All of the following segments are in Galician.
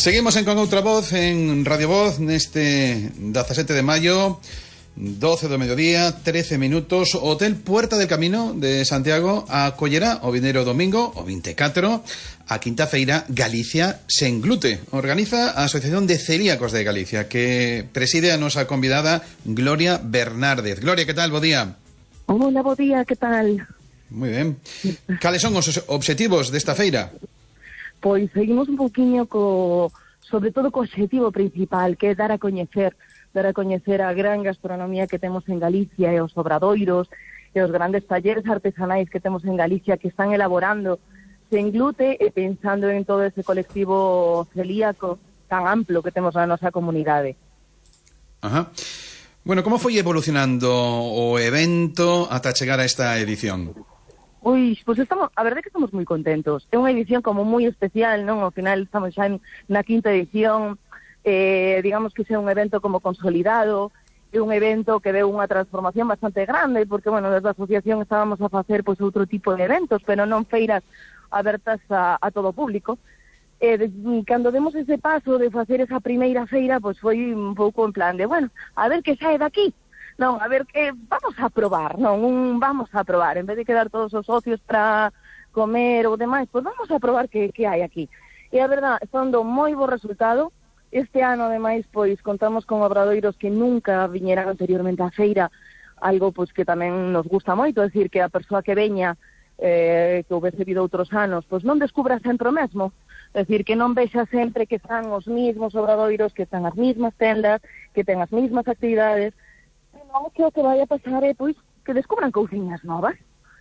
Seguimos en Con Outra Voz, en Radio Voz, neste 17 de maio, 12 do mediodía, 13 minutos. O Hotel Puerta del Camino de Santiago acollerá o vindeiro domingo, o 24, a quinta feira Galicia sen glute. Organiza a Asociación de Celíacos de Galicia, que preside a nosa convidada Gloria Bernárdez. Gloria, que tal? Bo día. Hola, bo día, que tal? Moi ben. Cales son os obxectivos desta feira? Pois seguimos un pouquiño sobre todo co obxectivo principal, que é dar a coñecer a gran gastronomía que temos en Galicia e os obradoiros e os grandes talleres artesanais que temos en Galicia que están elaborando sen glute e pensando en todo ese colectivo celíaco tan amplo que temos na nosa comunidade. Ajá. Bueno, como foi evolucionando o evento ata chegar a esta edición? Pois a verdade é que estamos moi contentos. É unha edición como moi especial, non? Ao final estamos xa na quinta edición, digamos que é un evento como consolidado, é un evento que deu unha transformación bastante grande, porque, bueno, desde a asociación estábamos a facer pois outro tipo de eventos, pero non feiras abertas a todo o público. Cando demos ese paso de facer esa primeira feira, pois foi un pouco en plan de, bueno, a ver que sae daqui. Non, a ver, vamos a probar, vamos a probar, en vez de quedar todos os socios para comer ou demais, pois vamos a probar que hai aquí. E a verdad, está dando moi bo resultado. Este ano, ademais, pois contamos con obradoiros que nunca viñeran anteriormente á feira, algo pois que tamén nos gusta moito, é dicir, que a persoa que veña, que houvese vido outros anos, pois non descubra sempre o mesmo, é dicir, que non vexa sempre que están os mismos obradoiros, que están as mismas tendas, que ten as mismas actividades. Non, que o que vai a pasar é, pois, que descubran cousiñas novas,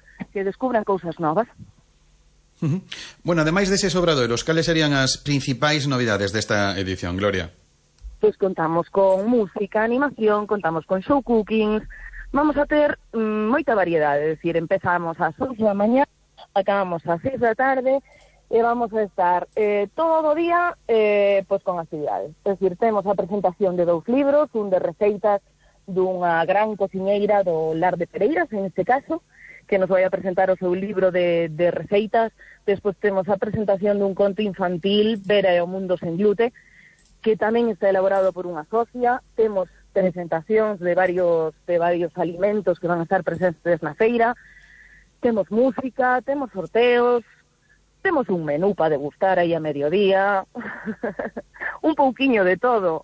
Bueno, ademais deses obradoiros, cales serían as principais novidades desta edición, Gloria? Pois contamos con música, animación, contamos con show cookings, vamos a ter moita variedade, é dicir, empezamos ás 11 da mañá, acabamos ás 6 da tarde, e vamos a estar todo o día pois con actividades. É dicir, temos a presentación de 2 libros, un de receitas dunha gran cociñeira do Lar de Pereiras, en este caso, que nos vai a presentar o seu libro de receitas. Despois temos a presentación dun conto infantil, Vera e o mundo sen glute, que tamén está elaborado por unha socia. Temos presentacións de varios alimentos que van a estar presentes na feira. Temos música, temos sorteos, temos un menú para degustar aí a mediodía. Un pouquiño de todo.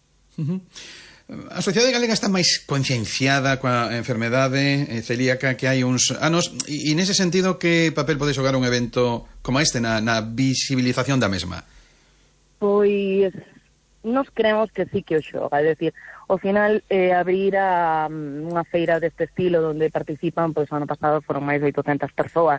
A sociedade galega está máis concienciada coa enfermedade celíaca que hai uns anos, e nese sentido, que papel pode xogar un evento como este na visibilización da mesma? Pois nos creemos que sí que o xoga, é dicir, ao final abrir unha feira deste estilo onde participan, pois o ano pasado foron máis de 800 persoas,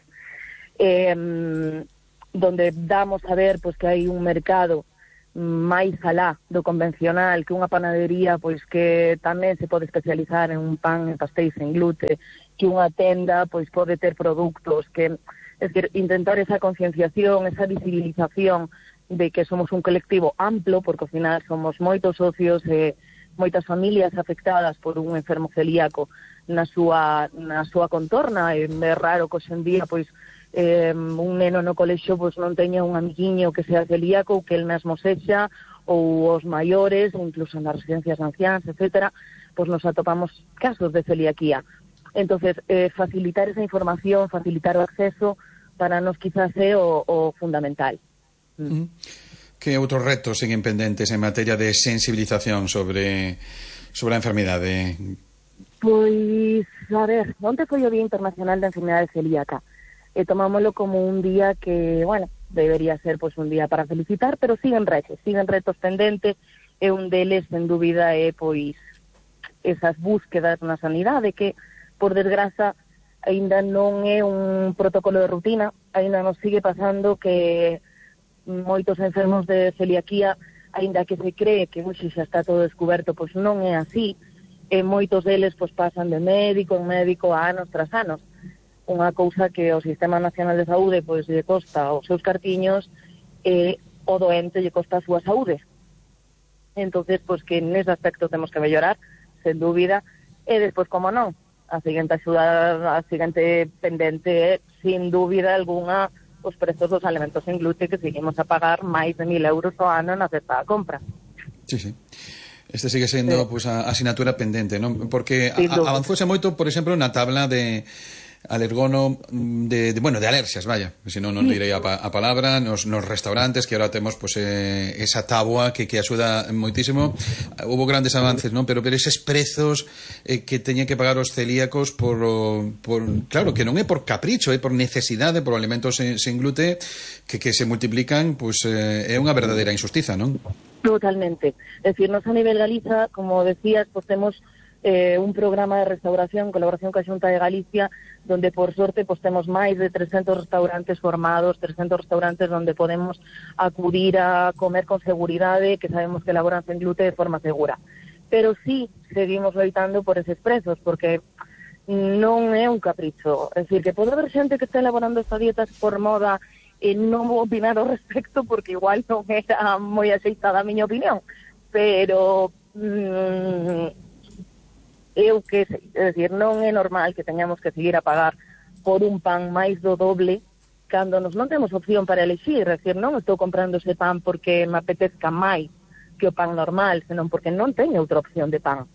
donde damos a ver pois que hai un mercado máis alá do convencional, que unha panadería pois que tamén se pode especializar en un pan e pastéis en glute, que unha tenda pois pode ter produtos que, é dicir, intentar esa concienciación, esa visibilización de que somos un colectivo amplo, porque ao final somos moitos socios e moitas familias afectadas por un enfermo celíaco na súa contorna. É raro que hoxe en día pois un neno no colexo pois non teña un amiguiño que sea celíaco, ou que el mesmo sexa, ou os maiores, ou incluso nas residencias de anciáns, etcétera, pois nos atopamos casos de celiaquía. Entonces, facilitar esa información, facilitar o acceso, para nos quizás é o fundamental. Que outros retos siguen pendentes en materia de sensibilización sobre a enfermidade? Pois, a ver, onte foi o Día Internacional da Enfermidade Celíaca, e tomámoslo como un día que, bueno, debería ser pois un día para felicitar, pero siguen retos pendentes, e un deles, sen dúbida, é pois esas búsquedas na sanidade, que, por desgraza, aínda non é un protocolo de rutina, aínda nos sigue pasando que moitos enfermos de celiaquía, aínda que se cree que hoxe xa está todo descoberto, pois non é así, e moitos deles pois pasan de médico en médico anos tras anos. Unha cousa que o Sistema Nacional de Saúde pois lle costa os seus cartiños, e o doente lle costa a súa saúde. Entonces, pois que nese aspecto temos que mellorar, sen dúbida, e despois, como non, a seguinte axuda, a seguinte pendente é, sin dúbida algunha, os prezos dos alimentos en glute, que seguimos a pagar máis de 1.000 euros ao ano na cesta da compra. Sí, sí. Este sigue sendo pues, a asignatura pendente, non? Porque avanzouse moito, por exemplo, na tabla de alergono de alerxias, vaya, se non direi a palabra nos restaurantes, que agora temos pues, esa táboa que axuda moitísimo. Hubo grandes avances, non? Pero eses prezos que teñen que pagar os celíacos por claro, que non é por capricho, é por necesidade, por alimentos sen glute que se multiplican, pues é unha verdadeira injustiza, non? Totalmente. Es decir, nos a nivel Galiza, como decías, pues temos un programa de restauración, colaboración coa Xunta de Galicia, donde por sorte pues temos máis de 300 restaurantes formados, 300 restaurantes donde podemos acudir a comer con seguridade, que sabemos que elaboran sen glute de forma segura. Pero sí seguimos loitando por eses prezos, porque non é un capricho. É dicir, que pode haber xente que está elaborando estas dietas por moda e non vou opinar ao respecto porque igual non era moi aceitada a miña opinión, pero eu que sei, é dicir, non é normal que teñamos que seguir a pagar por un pan máis do doble cando nos non temos opción para elegir, é dicir, non estou comprando ese pan porque me apetezca máis que o pan normal, senón porque non teño outra opción de pan.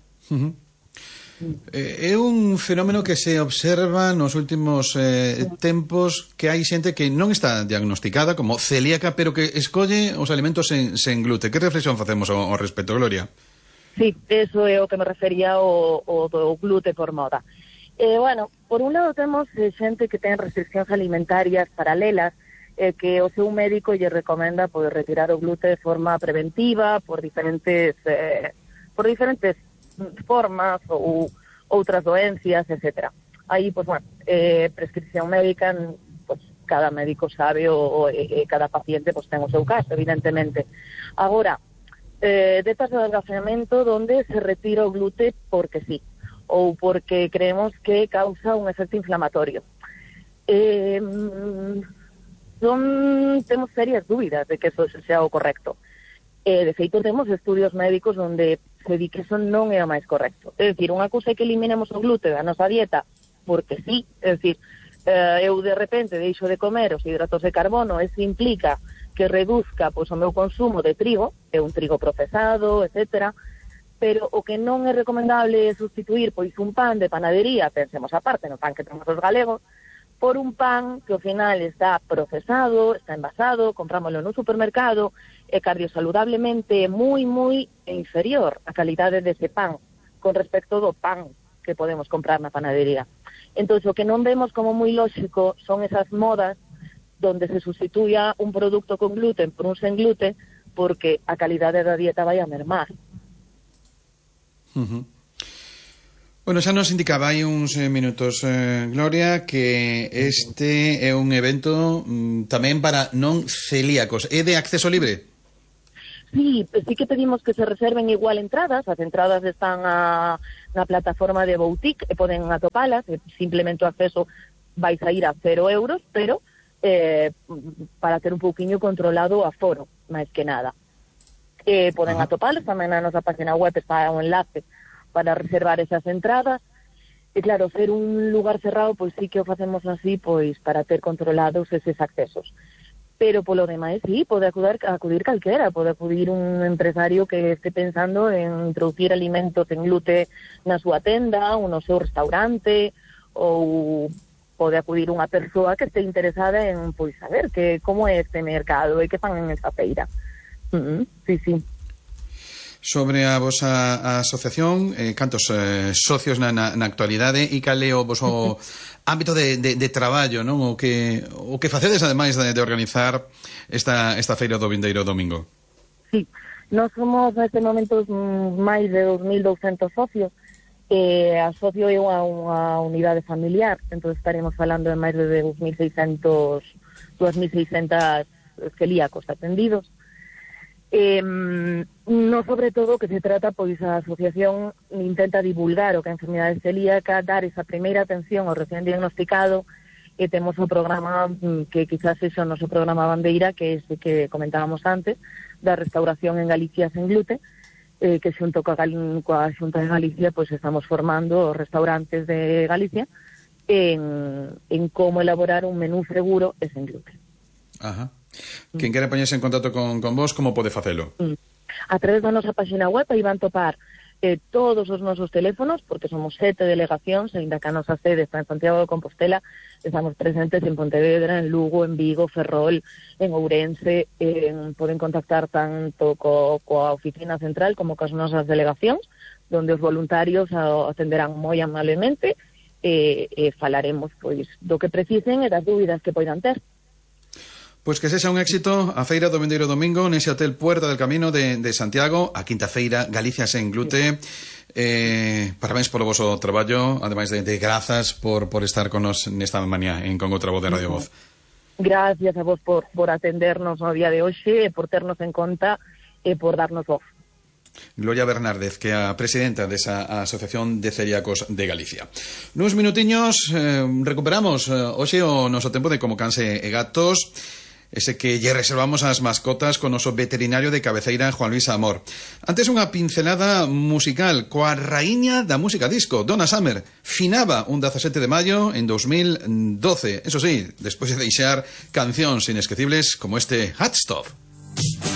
É un fenómeno que se observa nos últimos tempos, que hai xente que non está diagnosticada como celíaca, pero que escolle os alimentos sen glute. Que reflexión facemos ao respecto, Gloria? Sí, eso é o que me refería o do glute por moda. Bueno, por un lado temos xente que ten restriccións alimentarias paralelas, que o seu médico lle recomenda poder retirar o glute de forma preventiva por diferentes formas ou outras doencias, etcétera. Aí, pues, bueno, prescripción médica, pues, cada médico sabe cada paciente pues, ten o seu caso, evidentemente. Agora, dietas de adelgazamiento donde se retira o glute porque sí, ou porque creemos que causa un efecto inflamatorio. Temos serias dúbidas de que eso sea o correcto. De feito, temos estudios médicos onde se di que eso non é o máis correcto. É dicir, unha cousa é que eliminemos o glute da nosa dieta porque sí, é dicir, eu de repente deixo de comer os hidratos de carbono, eso implica que reduzca pois, o meu consumo de trigo, é un trigo procesado, etcétera, pero o que non é recomendable é sustituir pois un pan de panadería, pensemos aparte no pan que temos os galegos, por un pan que ao final está procesado, está envasado, comprámoslo no supermercado, e cardiosaludablemente moi inferior a calidade dese pan con respecto do pan que podemos comprar na panadería. Entón, o que non vemos como moi lógico son esas modas donde se sustituya un producto con gluten por un sen gluten porque a calidade da dieta vai a mermar. Bueno, xa nos indicaba hai uns minutos, Gloria, que este é un evento tamén para non celíacos. É de acceso libre? Sí que pedimos que se reserven igual entradas. As entradas están na plataforma de Boutique e poden atopalas, simplemente o acceso vais a ir a 0 euros, pero para ter un pouquiño controlado o aforo, máis que nada. Poden atopalas, tamén na nosa página web está un enlace para reservar esas entradas. E claro, ser un lugar cerrado, pois sí que o facemos así, pois para ter controlados eses accesos. Pero polo demais, sí, pode acudir calquera, pode acudir un empresario que este pensando en introducir alimentos en glute na súa tenda, ou no seu restaurante, ou pode acudir unha persoa que este interesada en pois saber como é este mercado e que fan en esa feira. Sí. Sobre a vosa asociación, cantos socios na actualidade e cal é o voso ámbito de traballo, non? O que facedes ademais de organizar esta feira do vindeiro domingo? Sí, nós somos neste momento máis de 2.200 socios. A socio é unha unidade familiar, entón estaremos falando de máis de 2.600 celíacos atendidos. No, sobre todo, que se trata, pois a asociación intenta divulgar o que a enfermidade celíaca, dar esa primeira atención ao recién diagnosticado, e temos o programa que quizás é o noso programa bandeira, que é ese que comentábamos antes, da restauración en Galicia sen glute, que xunto coa Xunta de Galicia pois estamos formando os restaurantes de Galicia en como elaborar un menú seguro e sen gluten. Ajá. Quen quere poñerse en contacto con vos, como pode facelo? A través da nosa página web aí van topar todos os nosos teléfonos, porque somos 7 delegacións, ainda que a nosa sede está en Santiago de Compostela, estamos presentes en Pontevedra, en Lugo, en Vigo, Ferrol, en Ourense, poden contactar tanto coa oficina central como coas nosas delegacións, donde os voluntarios atenderán moi amablemente e falaremos pois do que precisen e das dúbidas que poidan ter. Pois que sexa un éxito a feira do vindeiro domingo nese hotel Puerta del Camino de Santiago, a quinta feira Galicia sen glute. Parabéns polo voso traballo, ademais de grazas por estar con nos nesta mañá en Con outra voz de Radio Voz. Gracias a vos por atendernos no día de hoxe, por ternos en conta e por darnos voz. Gloria Bernárdez, que é a presidenta desa Asociación de Celíacos de Galicia. Nuns minutiños recuperamos hoxe o noso tempo de Como Canse e Gatos, ese que lle reservamos ás mascotas con o noso veterinario de cabeceira, Juan Luis Amor. Antes unha pincelada musical coa raíña da música disco, Donna Summer. Finaba un 17 de maio en 2012. Eso sí, despois de deixar cancións inesquecibles como este Hot Stop.